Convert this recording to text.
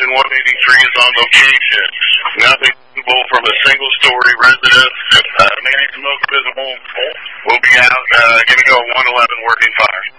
and 183 is on location. Nothing visible from a single-story residence. Manny Smoke Visible will be out, going to go 111 working fire.